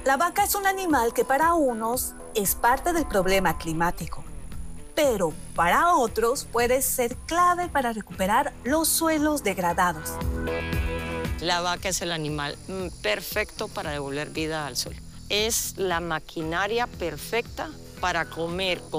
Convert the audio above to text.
La vaca es un animal que para unos es parte del problema climático, pero para otros puede ser clave para recuperar los suelos degradados. La vaca es el animal perfecto para devolver vida al suelo. Es la maquinaria perfecta para comer con